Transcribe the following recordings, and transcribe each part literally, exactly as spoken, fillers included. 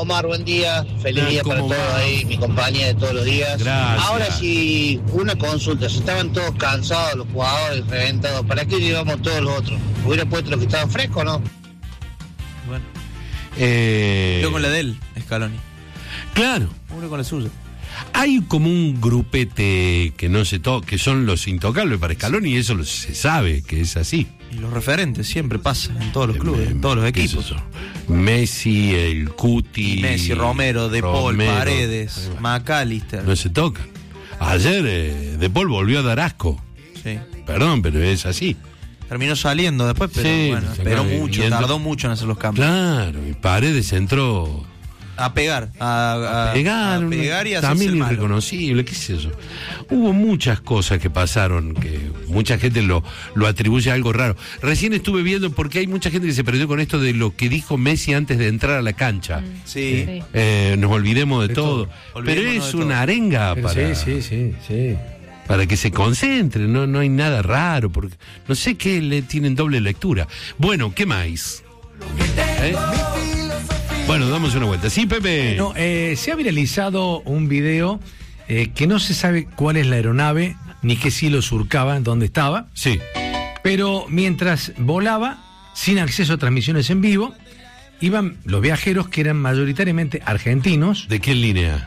Omar, buen día, feliz día para todos ahí, mi compañía de todos los días. Gracias. Ahora si una consulta, si estaban todos cansados los jugadores, reventados, ¿para qué llevamos todos los otros? ¿Hubiera puesto los que estaban frescos, no? Bueno. Eh... Yo con la de él, Scaloni. Claro. Uno con la suya. Hay como un grupete que no se toca, que son los intocables para Scaloni, y eso lo, se sabe que es así. Y los referentes siempre pasa en todos los clubes, Eh, en todos los ¿qué es equipos. eso? Messi, el Cuti. Messi, Romero, De Paul, Romero. Paredes, McAllister. No se tocan. Ayer eh, De Paul volvió a dar asco. Sí. Perdón, pero es así. Terminó saliendo después, pero Sí, bueno, se esperó acaba mucho, viendo. tardó mucho en hacer los cambios. Claro, y Paredes entró A pegar, a, a- pegar, a pegar y a hacerse también el malo. irreconocible, qué sé yo. Hubo muchas cosas que pasaron, que mucha gente lo, lo atribuye a algo raro. Recién estuve viendo, porque hay mucha gente que se perdió con esto de lo que dijo Messi antes de entrar a la cancha. Sí. Sí. Eh, nos olvidemos de, De todo. todo. Pero Olvidémonos es de todo. una arenga Pero para, sí, sí, sí, sí. para que se concentre, no, no hay nada raro, porque no sé qué le tienen doble lectura. Bueno, ¿qué más? ¿Eh? Bueno, damos una vuelta. Sí, Pepe. No, eh, se ha viralizado un video eh, que no se sabe cuál es la aeronave, ni qué cielo surcaba, dónde estaba, Sí. pero mientras volaba, sin acceso a transmisiones en vivo, iban los viajeros que eran mayoritariamente argentinos. ¿De qué línea?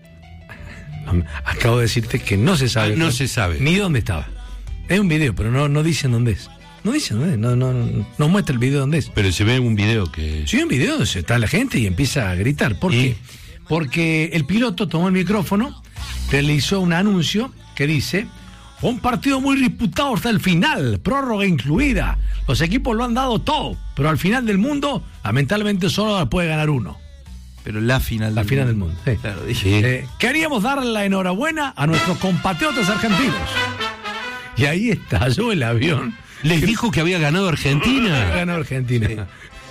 Acabo de decirte que no se sabe. Ah, no se sabe. Ni dónde estaba. Es un video, pero no, no dicen dónde es. No dicen dónde es, no, no, no, no muestra el video dónde es. Pero se ve un video que... Sí, un video donde está la gente y empieza a gritar. ¿Por ¿Y? qué? Porque el piloto tomó el micrófono, realizó un anuncio que dice: un partido muy disputado hasta el final, prórroga incluida. Los equipos lo han dado todo, pero al final del mundo, lamentablemente solo puede ganar uno. Pero la final La del final del mundo. mundo. Sí. Claro, dije. Sí. Eh, queríamos dar la enhorabuena a nuestros compatriotas argentinos. Y ahí estalló el avión. Les dijo que había ganado Argentina. Ganó Argentina.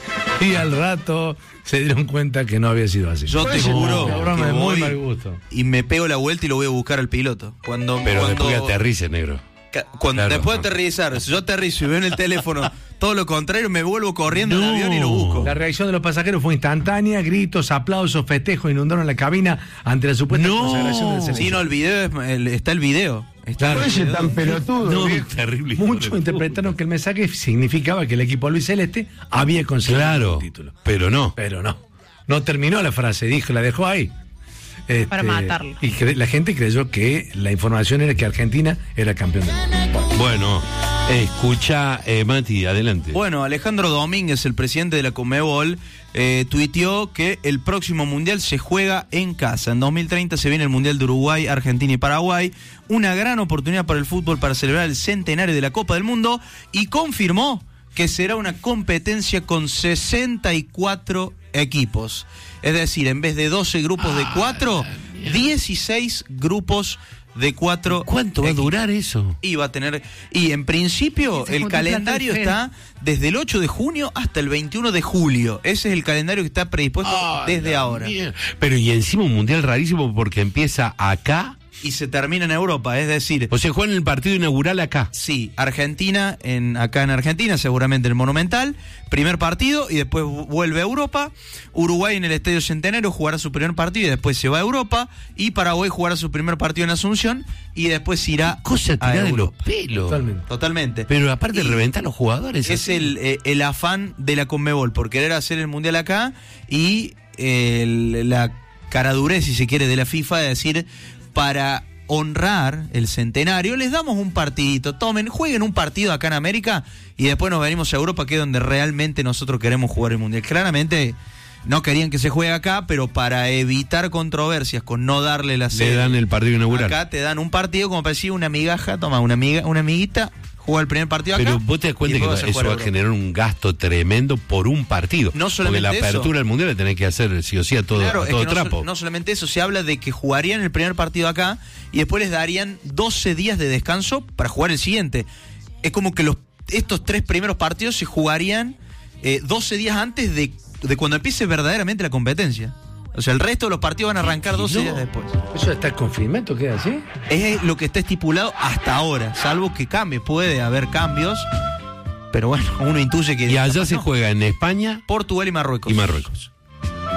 Y al rato se dieron cuenta que no había sido así. Yo te Fue juro una broma que de muy voy mal gusto. y me pego la vuelta y lo voy a buscar al piloto. Cuando, Pero cuando, después que aterrice, negro. ca- cuando Claro. después de aterrizar, si yo aterrizo y veo en el teléfono todo lo contrario, me vuelvo corriendo No. al avión y lo busco. La reacción de los pasajeros fue instantánea, gritos, aplausos, festejos inundaron la cabina ante la supuesta No. consagración del selección. Sí, no, el video, es- el- está el video. Está el video. tan pelotudo. No, viejo. terrible. Muchos interpretaron que el mensaje significaba que el equipo albiceleste había conseguido Claro, el título. pero no. Pero no. No terminó la frase, dijo, la dejó ahí. Este, Para matarlo. Y cre- la gente creyó que la información era que Argentina era campeón del mundo. Bueno, escucha, eh, Mati, adelante. Bueno, Alejandro Domínguez, el presidente de la Conmebol, eh, tuiteó que el próximo Mundial se juega en casa. En dos mil treinta se viene el Mundial de Uruguay, Argentina y Paraguay. Una gran oportunidad para el fútbol para celebrar el centenario de la Copa del Mundo, y confirmó que será una competencia con sesenta y cuatro equipos. Es decir, en vez de doce grupos de cuatro, dieciséis grupos de cuatro. ¿Cuánto va a equipos. durar eso? Y va a tener, y en principio Se el juntó un calendario plato de está desde el ocho de junio hasta el veintiuno de julio. Ese es el calendario que está predispuesto desde ahora. Bien. Pero y encima un mundial rarísimo porque empieza acá. Y se termina en Europa, es decir, O sea, juegan el partido inaugural acá. sí, Argentina, en, acá en Argentina, seguramente en el Monumental, primer partido y después vu- vuelve a Europa. Uruguay en el Estadio Centenario jugará su primer partido y después se va a Europa. Y Paraguay jugará su primer partido en Asunción y después irá Cosa a tirada de los Europa. pelos. Totalmente. Totalmente. Pero aparte Y- reventar a los jugadores. Es así. el, eh, el afán de la Conmebol por querer hacer el Mundial acá y eh, el- la caradurez, si se quiere, de la FIFA de decir, para honrar el centenario, les damos un partidito, tomen, jueguen un partido acá en América y después nos venimos a Europa, que es donde realmente nosotros queremos jugar el Mundial. Claramente no querían que se juegue acá, pero para evitar controversias con no darle la Le sede, dan el partido inaugural. acá te dan un partido como para decir una migaja, toma, una amiga, una amiguita, juega el primer partido acá. Pero vos te das cuenta y que después vas eso jugar va a Europa. generar un gasto tremendo por un partido. No solamente Porque la eso. apertura del mundial la tenés que hacer sí o sí a todo, Claro, a es todo que no, trapo. sol- no solamente eso, se habla de que jugarían el primer partido acá y después les darían doce días de descanso para jugar el siguiente. Es como que los estos tres primeros partidos se jugarían eh, doce días antes de, de cuando empiece verdaderamente la competencia. O sea, el resto de los partidos van a arrancar doce No. días después. ¿Eso está confirmado? ¿Queda así? Es lo que está estipulado hasta ahora, salvo que cambie. Puede haber cambios, pero bueno, uno intuye que... Y allá se no. juega en España Portugal y Marruecos. y Marruecos.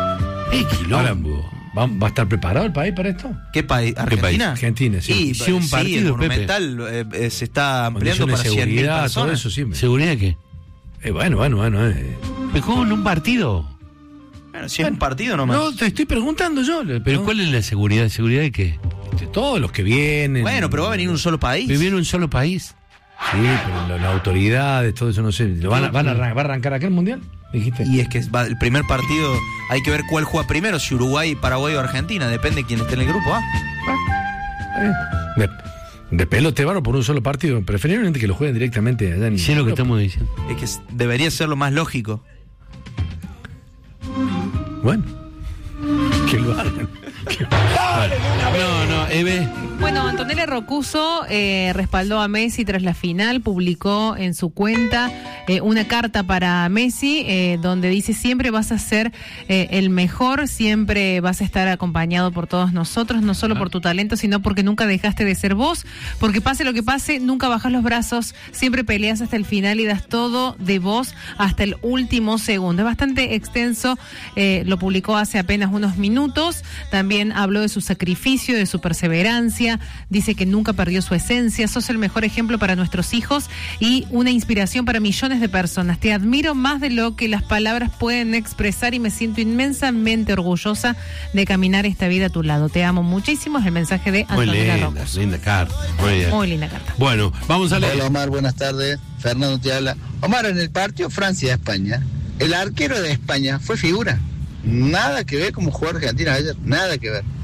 ¡Eh, quilombo! ¿Va, ¿Va a estar preparado el país para esto? ¿Qué país? ¿Argentina? ¿Qué país? Argentina, sí. Y, Sí, un sí, partido, el Pepe. Monumental eh, eh, se está ampliando Condiciones para de cien mil seguridad, personas. todo eso, sí. me- ¿Seguridad qué? Eh, bueno, bueno, bueno. Eh. ¿Pero cómo en un partido? Bueno, si es un partido nomás. No, te estoy preguntando yo. le- ¿Pero no, cuál es la seguridad? ¿Seguridad de qué? de todos los que vienen. Bueno, pero va a venir un solo país. ¿Vivir en un solo país? Sí, pero la- las autoridades, todo eso, no sé. ¿Lo van a, van a arran- ¿Va a arrancar aquel mundial? Dijiste. Y es que va- el primer partido hay que ver cuál juega primero, si Uruguay, Paraguay o Argentina, depende de quién esté en el grupo. ¿ah? De, de pelote varo por un solo partido. Preferiblemente que lo jueguen directamente allá en Sí, es lo que estamos diciendo. Es que s- debería ser lo más lógico. Bueno, que lo hagan. No, no, Eve. Bueno, Antonella Rocuso eh, respaldó a Messi tras la final, publicó en su cuenta eh, una carta para Messi eh, donde dice: siempre vas a ser eh, el mejor, siempre vas a estar acompañado por todos nosotros, no solo por tu talento, sino porque nunca dejaste de ser vos, porque pase lo que pase, nunca bajas los brazos, siempre peleas hasta el final y das todo de vos hasta el último segundo. Es bastante extenso, eh, lo publicó hace apenas unos minutos. También habló de su sacrificio, de su perseverancia, dice que nunca perdió su esencia. Sos el mejor ejemplo para nuestros hijos y una inspiración para millones de personas. Te admiro más de lo que las palabras pueden expresar y me siento inmensamente orgullosa de caminar esta vida a tu lado. Te amo muchísimo. Es el mensaje de Muy Antonella linda, Rocuso. linda carta. Muy bien. Muy linda carta. Bueno, vamos a leer. Hola Omar, buenas tardes. Fernando te habla. Omar, en el partido Francia-España, el arquero de España fue figura. Nada que ver como jugó Argentina ayer, nada que ver.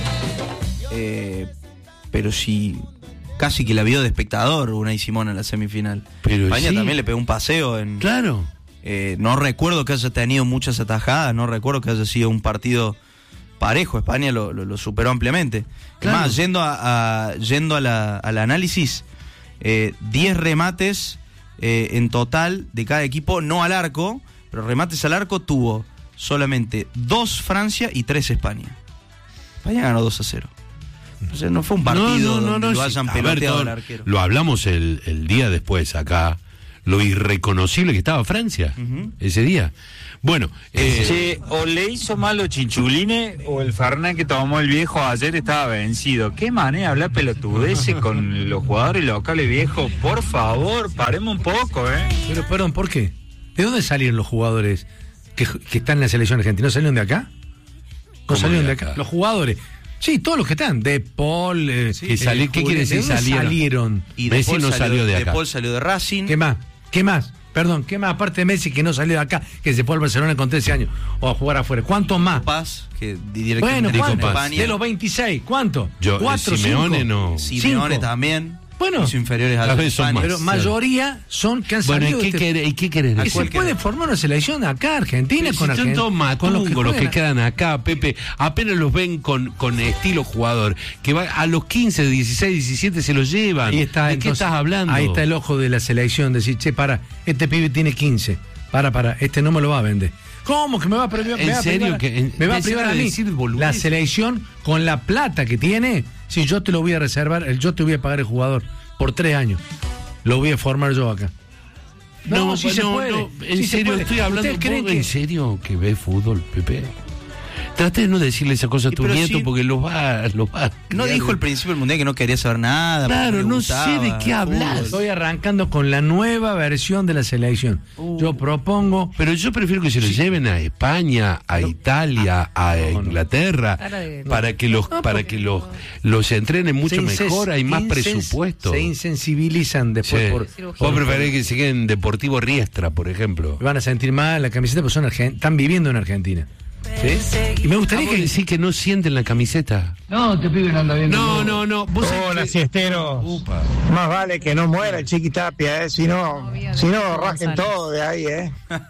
Eh, pero si casi que la vio de espectador Unai Simón en la semifinal. Pero España sí. también le pegó un paseo en... Claro. Eh, no recuerdo que haya tenido muchas atajadas, no recuerdo que haya sido un partido parejo. España lo, lo, lo superó ampliamente. Claro. Más, yendo a, a- yendo a la, al análisis, eh, diez remates eh, en total de cada equipo, no al arco, pero remates al arco tuvo solamente dos Francia y tres España. España ganó dos a cero. O sea, no fue un partido donde lo hayan sí. A ver, peloteado todo- al arquero. Lo hablamos el, el día después acá. Lo irreconocible que estaba Francia Ujú. ese día. Bueno, eh, Che, o le hizo mal los chinchulines o el Fernández que tomó el viejo ayer estaba vencido. ¿Qué manera de hablar pelotudeces con los jugadores locales, viejo? Por favor, paremos un poco, ¿eh? Pero, perdón, ¿por qué? ¿De dónde salieron los jugadores que, que están en la selección argentina? ¿No salieron de acá? ¿No ¿Cómo salieron de de acá? acá? Los jugadores. Sí, todos los que están. De Paul. Eh, que sali- eh, ¿qué quiere decir ¿de dónde salieron? salieron? Y Messi Paul no salió de acá. Paul salió de Racing. ¿Qué más? ¿Qué más? Perdón, ¿qué más? Aparte de Messi, que no salió de acá, que se fue al Barcelona con trece años, o a jugar afuera. ¿Cuántos más? Paz, que Bueno, directamente Rico ¿cuántos? Paz. España. De los veintiséis, ¿cuántos? yo, ¿Cuatro, Simeone cinco? no. Simeone Cinco. también. Bueno, hizo inferiores a cada los vez son España. más. Pero mayoría son que han Bueno, salido ¿y qué, de este- querés, ¿y qué querés que decir? se puede formar una selección acá, Argentina, Pero con si son Argen- todos con los que matungos los que juegan. quedan acá, Pepe. Apenas los ven con, con estilo jugador. Que va a los quince, dieciséis, diecisiete se los llevan. Ahí está, ¿De entonces, qué estás hablando? Ahí está el ojo de la selección, decir, che, para, este pibe tiene quince, para, para, este no me lo va a vender. ¿Cómo que me va a privar? ¿En me va a serio privar- que- en- me va a decí privar de a mí? decir boludez? La selección, con la plata que tiene, si yo te lo voy a reservar, el- yo te voy a pagar el jugador por tres años. Lo voy a formar yo acá. No, sí se puede. no, en sí se serio, puede. estoy hablando. ¿Ustedes creen ¿vos que ¿En serio que ves fútbol, Pepe? Trate de no decirle esa cosa a Y tu pero nieto sí- porque los va, los va. No dijo al principio del mundial que no quería saber nada. Claro, porque le no gustaba sé de qué el hablas. fútbol. Estoy arrancando con la nueva versión de la selección. Uh. Yo propongo. Pero yo prefiero que se lo lleven a España, a Italia, a no, no. Inglaterra, Cara de- para que los, No, para porque que los, no. los entrenen mucho se insen- mejor, hay más insen- presupuesto. Se insensibilizan después Sí. por, Cirugía. Vos preferís que se queden en Deportivo Riestra, por ejemplo. van a sentir mal la camiseta, porque son argen- están viviendo en Argentina. ¿Sí? Y me gustaría ¿Vos que decís que no sienten la camiseta? No, este pibe no anda bien. No, no, no. Vos sabés Hola, que- siesteros. Upa. Más vale que no muera el Chiquitapia, ¿eh? Si no, bien, si no, Gonzalo. rajen todo de ahí, ¿eh?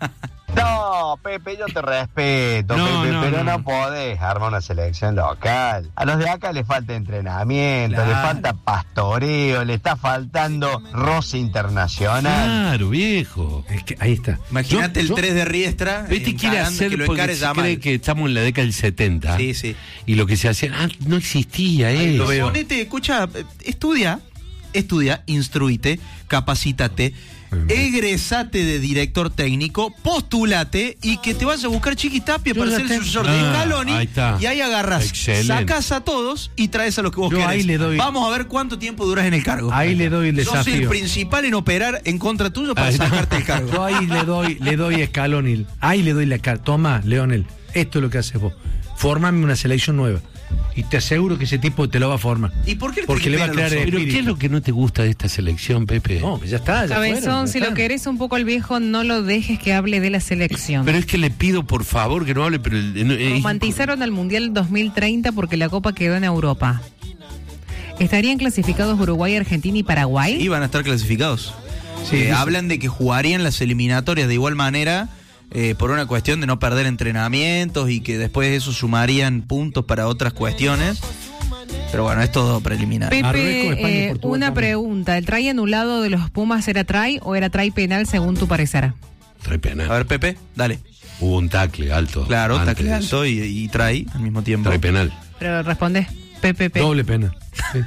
No, Pepe, yo te respeto, No, Pepe, no, pero no. no, podés armar una selección local. A los de acá les falta entrenamiento, Claro. les falta pastoreo, le está faltando roce internacional. Claro, viejo. Es que ahí está. Imagínate Yo- el yo- tres de Riestra. Vete quiere encarando hacer que lo porque encare se Yamal. cree que estamos en la década del setenta. Sí, sí. Y lo que se hacía, ah, no existía eso. lo veo. Ponete, escucha, eh, estudia, estudia, instruite, capacítate. egresate de director técnico, postulate y que te vayas a buscar Chiqui Tapia Yo para ya ser el tengo. sucesor de Ah, Scaloni. ahí está. Y ahí agarras, Excelente. sacas a todos y traes a los que vos Yo querés. ahí le doy- Vamos a ver cuánto tiempo duras en el cargo. Ahí le doy el Sos el desafío. principal en operar en contra tuyo para Ahí está. sacarte el cargo. Yo ahí le doy, le doy a Scaloni. Ahí le doy la cara. Toma, Leonel, esto es lo que haces vos. Formame una selección nueva. Y te aseguro que ese tipo te lo va a formar. ¿Y por qué le Porque le va a crear los Pero espíritu. ¿qué es lo que no te gusta de esta selección, Pepe? No, que ya está. Ya Cabezón, fueron, ya si lo está. querés un poco al viejo, no lo dejes que hable de la selección. Pero es que le pido por favor que no hable, pero el- no, eh, Romantizaron al Mundial dos mil treinta porque la Copa quedó en Europa. ¿Estarían clasificados Uruguay, Argentina y Paraguay? Iban a estar clasificados. Sí, Eh, dice- hablan de que jugarían las eliminatorias de igual manera eh, por una cuestión de no perder entrenamientos y que después de eso sumarían puntos para otras cuestiones. Pero bueno, es todo preliminar. Pepe, Marruecos, España y eh, Portugal una también. pregunta. ¿El try anulado de los Pumas era try o era try penal según tu parecer? trae pena. A ver, Pepe, dale. Hubo un tackle alto. Claro, antes tacle de alto y, y trae al mismo tiempo. Trae penal. Pero responde, P P P. Doble pena. Sí.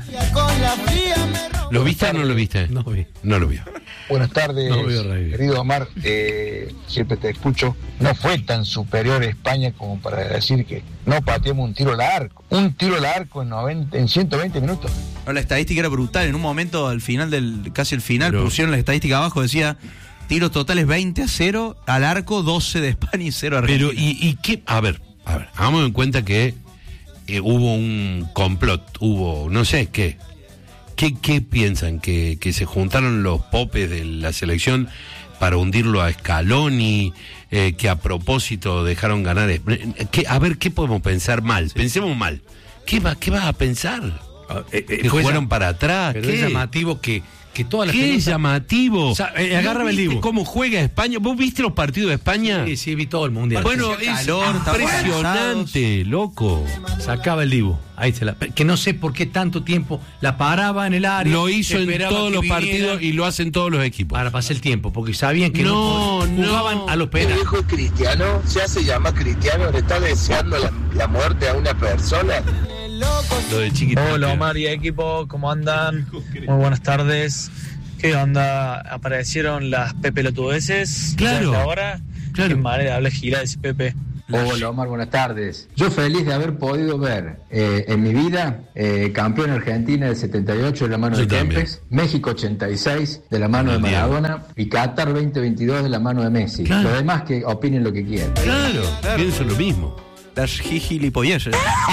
¿Lo viste o no lo viste? No vi. No lo vio. Buenas tardes, No veo radio. querido Omar. Eh, siempre te escucho. No fue tan superior España como para decir que no pateamos un tiro al arco. Un tiro al arco en, noventa, en ciento veinte minutos. No, la estadística era brutal. En un momento, al final del, casi al final, Pero- pusieron la estadística abajo, decía tiros totales veinte a cero, al arco doce de España y cero Argentina. Pero, ¿y, y qué? A ver, a ver, hagamos en cuenta que eh, hubo un complot, hubo, no sé qué. ¿Qué, qué piensan? ¿Que, ¿Que se juntaron los popes de la selección para hundirlo a Scaloni? Eh, ¿Que a propósito dejaron ganar? Eh, ¿qué, a ver, ¿qué podemos pensar mal? Pensemos mal. ¿Qué, va, qué vas a pensar? Ah, eh, eh, ¿Que fue jugaron llam- para atrás? Pero ¿Qué? es llamativo que, que todas las ¿Qué pelotas- llamativo? O sea, eh, agárrame el ¿No viste Dibu. ¿Cómo juega España? ¿Vos viste los partidos de España? Sí, sí, vi todo el mundial. Bueno, Hacía es calor, estaban impresionante, loco. Sacaba el Dibu. Ahí se la. Que no sé por qué tanto tiempo la paraba en el área. Lo hizo en esperaba todos que los viniera partidos y lo hacen todos los equipos. para pasar el tiempo, porque sabían que no, No, no. jugaban a los penales. es cristiano? ¿Se hace llamar cristiano? ¿Le está deseando la, la muerte a una persona? Lo de chiquito. Hola Omar y equipo, ¿cómo andan? Muy buenas tardes. ¿Qué onda? ¿Aparecieron las pepelotudeces? Claro, ¿Ya ahora? claro. Qué manera de hablar gira ese Pepe. Hola Omar, buenas tardes. Yo feliz de haber podido ver eh, en mi vida eh, campeón Argentina del setenta y ocho de la mano Yo de también. Kempes, México ochenta y seis de la mano de Bien. Maradona y Qatar veinte veintidós de la mano de Messi. Claro. Lo demás que opinen lo que quieran. Claro, pienso lo mismo. Las gigilipolleces.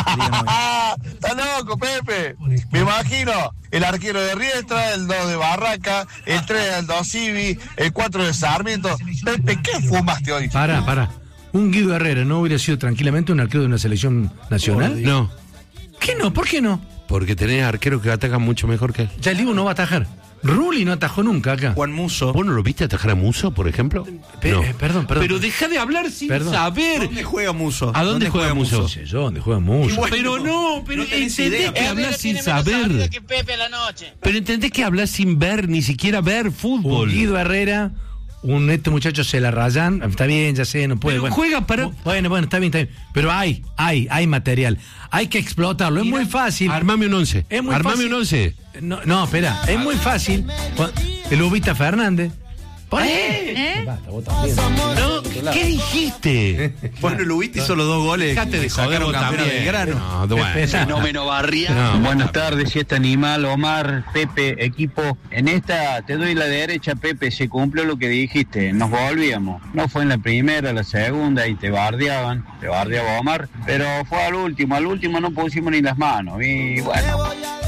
¡Está loco, Pepe! Me imagino el arquero de Riestra, el dos de Barraca, el tres del dos Civi, el cuatro de Sarmiento. Pepe, ¿qué fumaste hoy? Para, para. ¿Un Guido Herrera no hubiera sido tranquilamente un arquero de una selección nacional? No, ¿Qué no? ¿Por qué no? porque tenés arqueros que atacan mucho mejor que él. Ya el Dibu no va a atajar. Rulli no atajó nunca acá. Juan Muso. ¿Vos no lo viste atajar a Muso, por ejemplo? Pe- No. eh, perdón, perdón. Pero deja de hablar sin Perdón. saber. ¿Dónde juega Muso? ¿A dónde juega Muso? No sé yo, ¿dónde juega mucho? Pero no, pero no tenés entendés idea. que hablas sin saber. Pero entendés que hablas sin ver, ni siquiera ver Un fútbol. Guido Herrera, un este muchacho se la rayan, está bien, ya sé, no puede. Pero bueno. juega para- Bueno, bueno, está bien, está bien. Pero hay, hay, hay material. Hay que explotarlo. Es muy fácil. Armame un once. Es muy Armame fácil. un once. No, no, espera, es muy fácil. Cu- El Ubita Fernández. Pon- ¿Eh? Basta, vos también. No, ¿qué dijiste? Bueno, Lubita hizo los dos goles. Dejate de que sacaron joder vos campeón también. del grano. No, bueno. Fenómeno No, Buenas tardes, siete animal, Omar, Pepe, equipo. En esta te doy la derecha, Pepe, se cumplió lo que dijiste, nos volvíamos. No fue en la primera, la segunda y te bardeaban, te bardeaba Omar, pero fue al último, al último no pusimos ni las manos. Y bueno,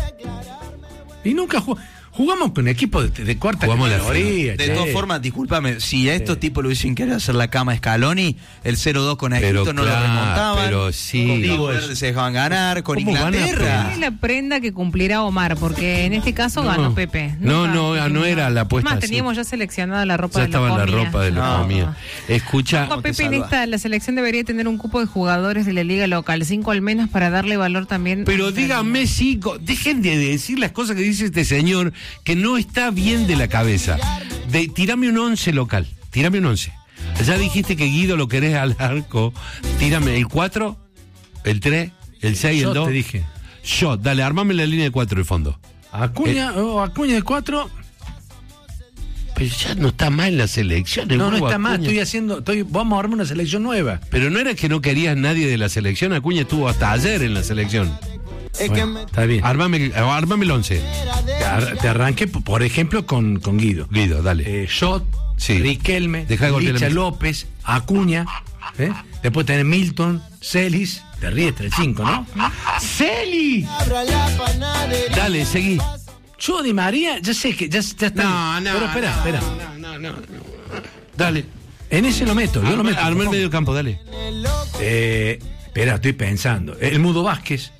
Y nunca jugó. Jugamos con equipos de, de cuarta Jugamos la categoría. De che. todas formas, discúlpame, si a estos tipos le hubiesen querido hacer la cama a Scaloni, el cero dos con Egipto Pero no claro, lo remontaban. pero sí. Con Digo Cabo Verde se dejaban ganar, con ¿Cómo van a Inglaterra. Es la prenda que cumplirá Omar, porque en este caso No. ganó Pepe. No, Nunca- no, no era la apuesta Más, así. teníamos ya seleccionada la ropa Ya de la estaba en la comida. ropa de la No. comida. Escucha, Ojo, te Pepe, en salva. esta, la selección debería tener un cupo de jugadores de la liga local, cinco al menos, para darle valor también. pero díganme, sí, co- dejen de decir las cosas que dice este señor, que no está bien de la cabeza. De, tirame un once local, tirame un once. Ya dijiste que Guido lo querés al arco. Tírame el cuatro, el tres, el seis, Yo el dos. te dije. Yo, dale, armame la línea de cuatro de fondo. Acuña, Eh. oh, Acuña de cuatro. Pero ya no está más en la selección. el No, no huevo está más, Acuña. estoy haciendo, estoy, vamos a armar una selección nueva. Pero no era que no querías nadie de la selección. Acuña estuvo hasta ayer en la selección. Bueno, está bien. Armame, armame el once. Te, ar- te arranqué, por ejemplo, con, con Guido. Guido, dale. Eh, Schott, Sí. Riquelme, Deja de golpear la Licha mesa. López, Acuña. ¿eh? Después tenés Milton, Celis. Te ríes, tres cinco, ¿no? ¡Celis! Dale, seguí. Yo, Di María, ya sé que ya, ya está. No, no, Pero espera, no, espera. No, no, no, no. Dale. En ese lo meto, yo lo meto. Arma el medio campo, dale. Eh, espera, estoy pensando. El Mudo Vázquez.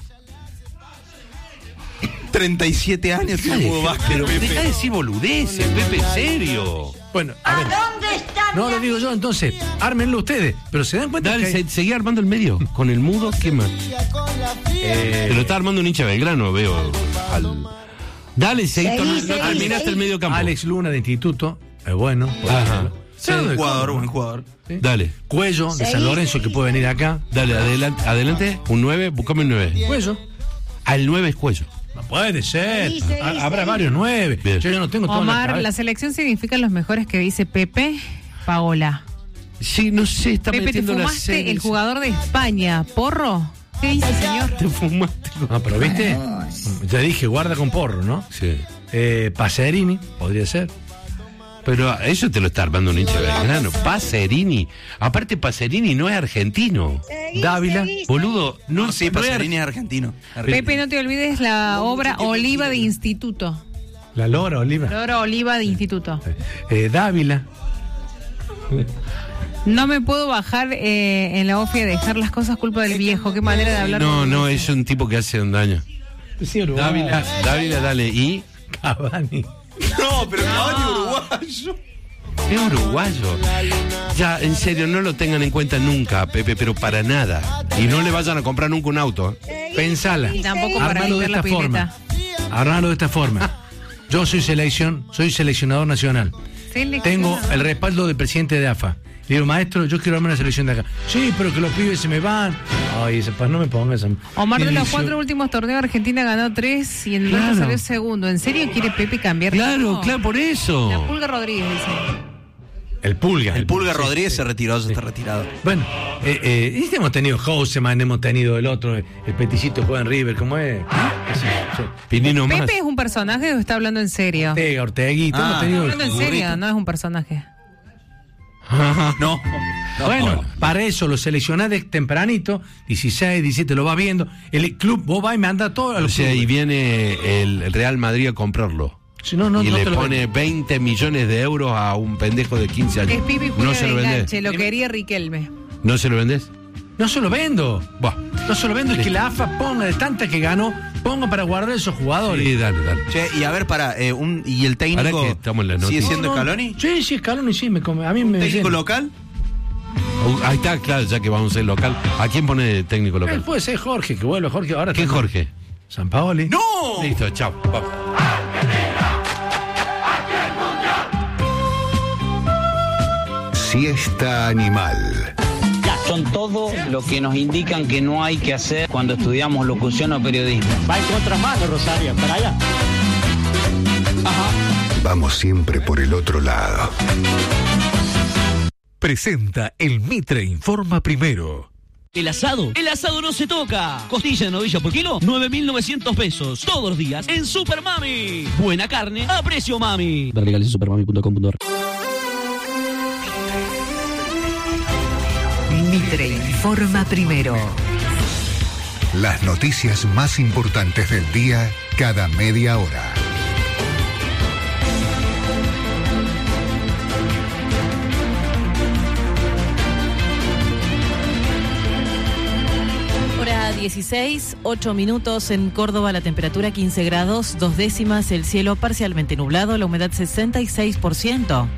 treinta y siete años Deja tiene de, Hugo Vázquez, pero Pepe. deja de decir boludeces, Pepe, serio. Bueno, a ver. No lo digo yo, entonces, ármenlo ustedes. Pero se dan cuenta Dale, que. se- seguí armando el medio. Con el mudo, ¿qué más? Eh, Te lo está armando un hincha Belgrano, veo. Al... Dale, seguí, Seguí, con- no seguí, terminaste seguí. el medio campo. Alex Luna de Instituto. Es bueno. por Ajá. ejemplo. Sí, Claro, Buen de jugador, cómo, buen ¿no? jugador. Sí. Dale, Cuello, de San Seguí, Lorenzo, que seguí. puede venir acá. dale, adelante, adelante. Un nueve, buscame un nueve. Cuello. Ah, el nueve es Cuello. No puede ser. Seguí, seguí, Ha- Habrá seguí. varios nueve. Bien. Yo ya no tengo todo en la Omar, cabeza. la selección significa los mejores que dice Pepe, Paola. Sí, no sé, está Pepe, ¿te metiendo la fumaste serie. el jugador de España, Porro? ¿Qué dice, señor? Te fumaste. Ah, pero viste. Ya dije, guarda con Porro, ¿no? Sí. Eh, Pacerini, podría ser. Pero eso te lo está armando un hincha Belgrano. Pacerini. Aparte, Pacerini no es argentino. Seguí, Dávila, seguí, Boludo, no, No, sí, no es Pacerini es argentino. Pepe, no te olvides la obra Oliva de Instituto. La Lora Oliva. La obra Oliva de Instituto. Eh, Dávila. No me puedo bajar eh, en la ofia de dejar las cosas culpa del viejo. Qué manera de hablar. No, no, es un tipo que hace un daño. Sí, Uruguay. Dávila, Dávila, dale. ¿Y? Cavani. No, pero Cavani uruguayo. Es uruguayo. Ya, en serio, no lo tengan en cuenta nunca, Pepe, pero para nada. Y no le vayan a comprar nunca un auto. ¿eh? Pensala. Y tampoco para Armalo de limpiar la esta forma. pileta. Armalo de esta forma. Yo soy selección, soy seleccionador nacional. Seleccionador. Tengo el respaldo del presidente de A F A. Le digo, maestro, yo quiero armar una selección de acá. Sí, pero que los pibes se me van. Ay, ese pues no me pongas. Omar, de Tiene los dieciocho. cuatro últimos torneos, Argentina ganó tres y en el otro Claro. salió segundo. ¿En serio quiere Pepe cambiar? Claro, todo? claro, por eso. La Pulga Rodríguez dice. El Pulga. El Pulga sí, Rodríguez sí. se retiró, ya está retirado. Bueno, eh, eh, y hemos tenido Houseman, hemos tenido el otro, el peticito juega en River, ¿cómo es? Sí, sí. Pinino más. ¿Pepe es un personaje o está hablando en serio? Está Ortega, Orteguito, Ah, hemos tenido. hablando en serio, no es un personaje. No. Bueno, para eso lo seleccionás de tempranito, dieciséis, diecisiete, lo vas viendo. El club, vos vas y me anda todo a O los sea, y clubes. viene el el Real Madrid a comprarlo. Si no, no, y no le te lo pone vendo. veinte millones de euros a un pendejo de quince años. Es Pipi y no Julia se de lo vendés. enganche, lo quería Riquelme. ¿No se lo vendés? No se lo vendo. Buah. No se lo vendo, es que la A F A ponga de tanta que ganó, ponga para guardar esos jugadores. Sí, dale, dale. Che, y a ver, para, eh, un, ¿y el técnico Ahora que estamos en la sigue noticia. siendo No, no. Scaloni? Sí, sí, Scaloni, sí, me come. A mí me ¿Técnico llena. local? Uh, ahí está, claro, ya que vamos a ser local. ¿A quién pone de técnico Eh, local? puede ser Jorge, que vuelva Jorge ahora. ¿Qué también. Jorge? San Paoli. ¡No! Listo, chao. Vamos. Siesta animal. Son todo lo que nos indican que no hay que hacer cuando estudiamos locución o periodismo. Va en contramano, Rosario, para allá. Vamos siempre por el otro lado. Presenta el Mitre Informa Primero. El asado, el asado no se toca. Costilla de novilla por kilo, nueve mil novecientos pesos. Todos los días en Super Mami. Buena carne a precio mami. Ver legales en supermami punto com punto a r. Mitre Informa Primero. Las noticias más importantes del día cada media hora. Hora dieciséis, ocho minutos en Córdoba, la temperatura quince grados, dos décimas, el cielo parcialmente nublado, la humedad sesenta y seis por ciento.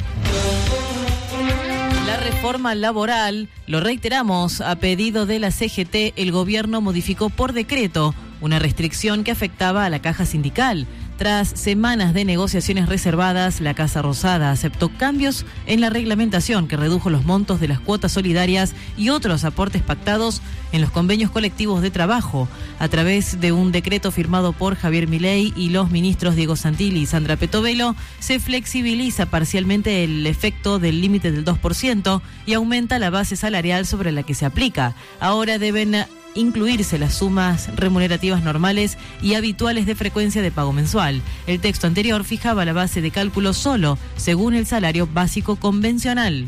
La reforma laboral, lo reiteramos, a pedido de la C G T, el gobierno modificó por decreto una restricción que afectaba a la caja sindical. Tras semanas de negociaciones reservadas, la Casa Rosada aceptó cambios en la reglamentación que redujo los montos de las cuotas solidarias y otros aportes pactados en los convenios colectivos de trabajo. A través de un decreto firmado por Javier Milei y los ministros Diego Santilli y Sandra Petovelo, se flexibiliza parcialmente el efecto del límite del dos por ciento y aumenta la base salarial sobre la que se aplica. Ahora deben incluirse las sumas remunerativas normales y habituales de frecuencia de pago mensual. El texto anterior fijaba la base de cálculo solo según el salario básico convencional.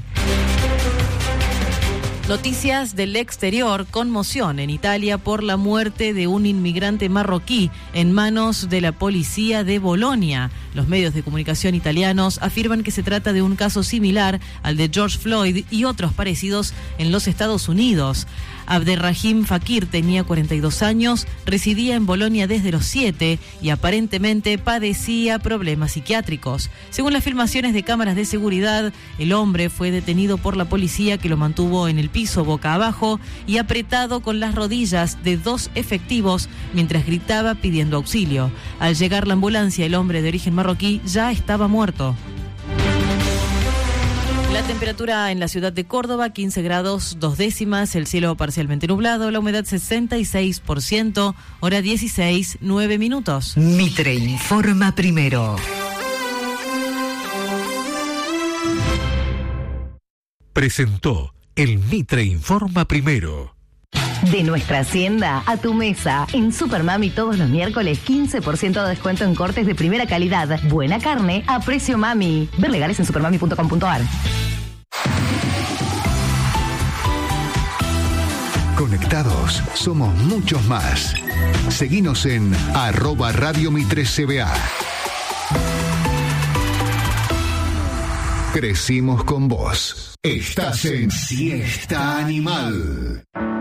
Noticias del exterior: conmoción en Italia por la muerte de un inmigrante marroquí en manos de la policía de Bolonia. Los medios de comunicación italianos afirman que se trata de un caso similar al de George Floyd y otros parecidos en los Estados Unidos. Abderrahim Fakir tenía cuarenta y dos años, residía en Bolonia desde los siete y aparentemente padecía problemas psiquiátricos. Según las filmaciones de cámaras de seguridad, el hombre fue detenido por la policía, que lo mantuvo en el piso boca abajo y apretado con las rodillas de dos efectivos mientras gritaba pidiendo auxilio. Al llegar la ambulancia, el hombre de origen marroquí ya estaba muerto. La temperatura en la ciudad de Córdoba, quince grados, dos décimas, el cielo parcialmente nublado, la humedad sesenta y seis por ciento, hora dieciséis, nueve minutos. Mitre informa primero. Presentó el Mitre informa primero. De nuestra hacienda a tu mesa. En Supermami todos los miércoles quince por ciento de descuento en cortes de primera calidad. Buena carne a precio mami. Ver legales en supermami punto com punto a r. Conectados somos muchos más. Seguinos en arroba Radio Mitre C B A. Crecimos con vos. Estás en Siesta Animal.